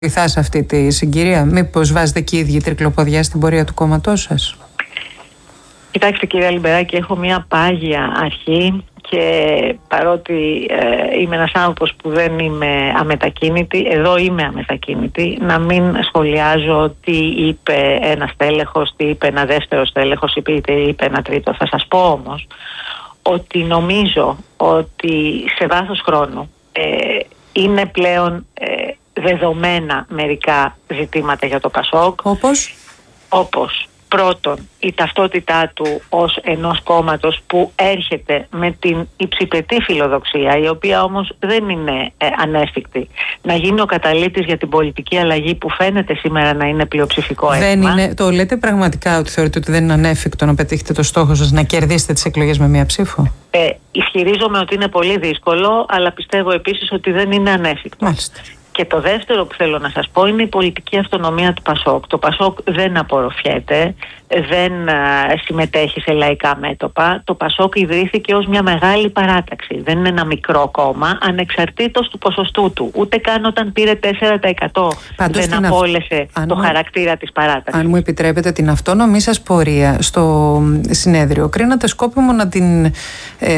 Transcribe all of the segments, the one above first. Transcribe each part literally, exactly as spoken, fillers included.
βοηθά σε αυτή τη συγκυρία? Μήπως βάζετε και οι ίδιοι τρικλοποδιά στην πορεία του κόμματός σας? Κοιτάξτε, κυρία Λιμπεράκη, έχω μια πάγια αρχή και παρότι ε, είμαι ένας άνθρωπος που δεν είμαι αμετακίνητη, εδώ είμαι αμετακίνητη, να μην σχολιάζω τι είπε ένας τέλεχος, τι είπε ένα δεύτερος τέλεχος, τι είπε ένα τρίτο. Θα σας πω όμως ότι νομίζω ότι σε βάθος χρόνου ε, είναι πλέον ε, δεδομένα μερικά ζητήματα για το ΠΑΣΟΚ. Όπως? Όπως πρώτον, η ταυτότητά του ως ενός κόμματος που έρχεται με την υψηπετή φιλοδοξία, η οποία όμως δεν είναι ε, ανέφικτη, να γίνει ο καταλύτης για την πολιτική αλλαγή που φαίνεται σήμερα να είναι πλειοψηφικό αίσθημα. Δεν είναι, το λέτε πραγματικά ότι θεωρείτε ότι δεν είναι ανέφικτο να πετύχετε το στόχο σας, να κερδίσετε τις εκλογές με μία ψήφο? Ε, ισχυρίζομαι ότι είναι πολύ δύσκολο, αλλά πιστεύω επίσης ότι δεν είναι ανέφικτο. Μάλιστα. Και το δεύτερο που θέλω να σας πω είναι η πολιτική αυτονομία του ΠΑΣΟΚ. Το ΠΑΣΟΚ δεν απορροφιέται, δεν α, συμμετέχει σε λαϊκά μέτωπα. Το ΠΑΣΟΚ ιδρύθηκε ως μια μεγάλη παράταξη. Δεν είναι ένα μικρό κόμμα, ανεξαρτήτως του ποσοστού του. Ούτε καν όταν πήρε τέσσερα τοις εκατό Πάντως δεν απόλυσε αυ... το μου... χαρακτήρα της παράταξης. Αν μου επιτρέπετε, την αυτόνομη σας πορεία στο συνέδριο κρίνατε σκόπιμο να την... Ε,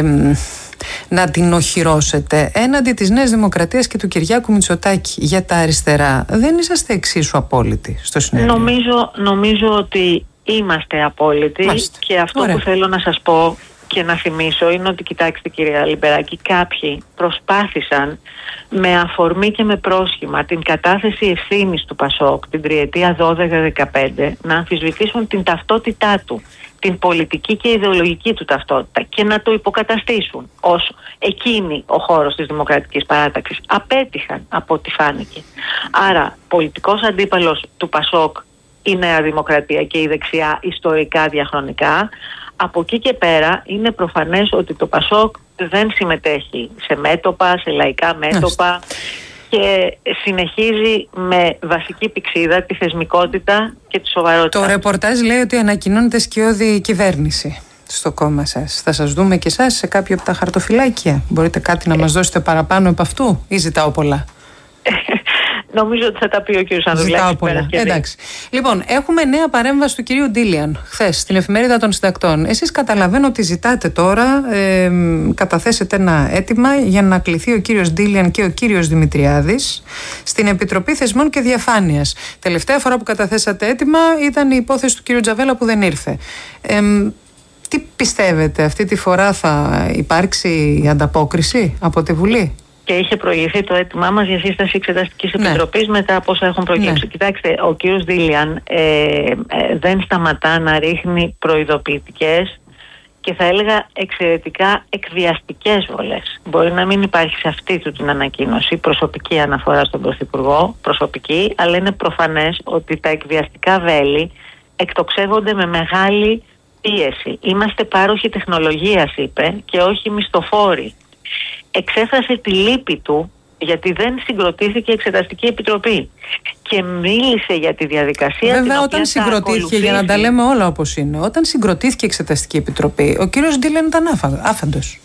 να την οχυρώσετε έναντι της Νέας Δημοκρατίας και του Κυριάκου Μητσοτάκη για τα αριστερά. Δεν είσαστε εξίσου απόλυτοι στο συνέδριο? Νομίζω, νομίζω ότι είμαστε απόλυτοι. Μάλιστα. Και αυτό Ωραία. Που θέλω να σας πω και να θυμίσω είναι ότι, κοιτάξτε κυρία Λιμπεράκη, κάποιοι προσπάθησαν με αφορμή και με πρόσχημα την κατάθεση ευθύνης του ΠΑΣΟΚ την τριετία δώδεκα δεκαπέντε να αμφισβητήσουν την ταυτότητά του, την πολιτική και ιδεολογική του ταυτότητα και να το υποκαταστήσουν ως εκείνη ο χώρος της δημοκρατικής παράταξης. Απέτυχαν από ό,τι φάνηκε. Άρα πολιτικός αντίπαλος του ΠΑΣΟΚ η Νέα Δημοκρατία και η δεξιά ιστορικά διαχρονικά. Από εκεί και πέρα είναι προφανές ότι το ΠΑΣΟΚ δεν συμμετέχει σε μέτωπα, σε λαϊκά μέτωπα και συνεχίζει με βασική πηξίδα τη θεσμικότητα και τη σοβαρότητα. Το ρεπορτάζ λέει ότι ανακοινώνεται σκιώδη κυβέρνηση στο κόμμα σας. Θα σας δούμε και εσάς σε κάποιο από τα χαρτοφυλάκια? Μπορείτε κάτι να μας δώσετε παραπάνω από αυτού ή ζητάω πολλά? Νομίζω ότι θα τα πει ο κύριος Ανδρουλάκης. Εντάξει. Λοιπόν, έχουμε νέα παρέμβαση του κυρίου Ντίλιαν χθες στην Εφημερίδα των Συντακτών. Εσείς καταλαβαίνω ότι ζητάτε τώρα, ε, καταθέσετε ένα αίτημα για να κληθεί ο κύριος Ντίλιαν και ο κύριος Δημητριάδης στην Επιτροπή Θεσμών και Διαφάνειας. Τελευταία φορά που καταθέσατε αίτημα ήταν η υπόθεση του κύριου Τζαβέλα που δεν ήρθε. Ε, τι πιστεύετε, αυτή τη φορά θα υπάρξει ανταπόκριση από τη Βουλή? Και είχε προηγηθεί το αίτημά μας για σύσταση εξεταστικής ναι. επιτροπής μετά από όσα έχουν προκύψει. Ναι. Κοιτάξτε, ο κύριος Ντίλιαν ε, ε, δεν σταματά να ρίχνει προειδοποιητικές και θα έλεγα εξαιρετικά εκβιαστικές βολές. Μπορεί να μην υπάρχει σε αυτή του την ανακοίνωση προσωπική αναφορά στον Πρωθυπουργό, προσωπική, αλλά είναι προφανές ότι τα εκβιαστικά βέλη εκτοξεύονται με μεγάλη πίεση. Είμαστε πάροχοι τεχνολογίας, είπε, και όχι μισθοφόροι. Εξέφρασε τη λύπη του γιατί δεν συγκροτήθηκε η Εξεταστική Επιτροπή και μίλησε για τη διαδικασία. Βέβαια, όταν συγκροτήθηκε, για να τα λέμε όλα όπως είναι, όταν συγκροτήθηκε η Εξεταστική Επιτροπή, ο κύριος Ντίλιαν ήταν άφαντος.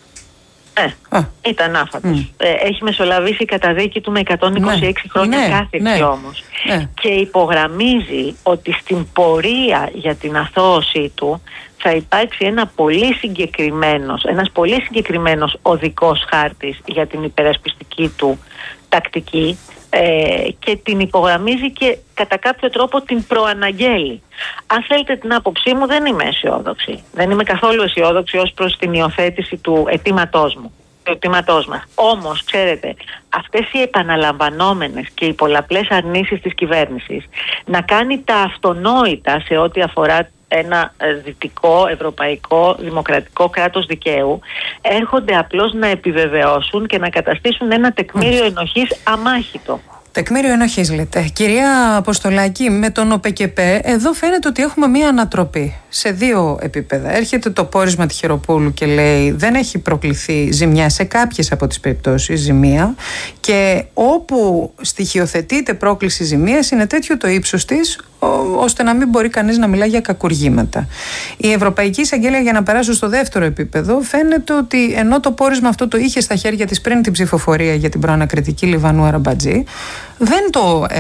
Ναι, Α. ήταν άφαντος. Mm. Ε, έχει μεσολαβήσει η καταδίκη του με εκατόν είκοσι έξι ναι. χρόνια ναι. κάθεξη ναι. όμως. Ναι. Και υπογραμμίζει ότι στην πορεία για την αθώωσή του θα υπάρξει ένα πολύ συγκεκριμένος, ένας πολύ συγκεκριμένος οδικός χάρτης για την υπερασπιστική του τακτική ε, και την υπογραμμίζει και κατά κάποιο τρόπο την προαναγγέλει. Αν θέλετε την άποψή μου, δεν είμαι αισιόδοξη. Δεν είμαι καθόλου αισιόδοξη ως προς την υιοθέτηση του αιτήματός μου. Του αιτήματός μας. Όμως, ξέρετε, αυτές οι επαναλαμβανόμενες και οι πολλαπλές αρνήσεις της κυβέρνησης να κάνει τα αυτονόητα σε ό,τι αφορά ένα δυτικό, ευρωπαϊκό, δημοκρατικό κράτος δικαίου, έρχονται απλώς να επιβεβαιώσουν και να καταστήσουν ένα τεκμήριο ενοχής αμάχητο. Τεκμήριο ενοχής λέτε. Κυρία Αποστολάκη, με τον ΟΠΕΚΕΠΕ εδώ φαίνεται ότι έχουμε μία ανατροπή. σε δύο επίπεδα. Έρχεται το πόρισμα Τυχεροπούλου και λέει δεν έχει προκληθεί ζημιά σε κάποιες από τις περιπτώσεις, ζημία, και όπου στοιχειοθετείται πρόκληση ζημίας είναι τέτοιο το ύψος της ώστε να μην μπορεί κανείς να μιλά για κακουργήματα. Η Ευρωπαϊκή Εισαγγέλια, για να περάσω στο δεύτερο επίπεδο, φαίνεται ότι ενώ το πόρισμα αυτό το είχε στα χέρια της πριν την ψηφοφορία για την προανακριτική Λιβανού Αραμπατζή, δεν το